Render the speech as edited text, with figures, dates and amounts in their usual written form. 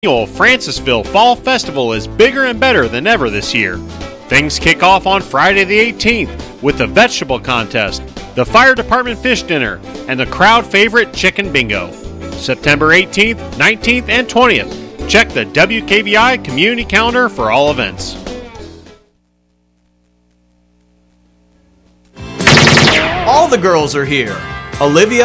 Annual Francisville Fall Festival is bigger and better than ever this year. Things kick off on Friday the 18th with the vegetable contest, the fire department fish dinner, and the crowd favorite chicken bingo. September 18th, 19th, and 20th. Check the WKVI community calendar for all events. All the girls are here. Olivia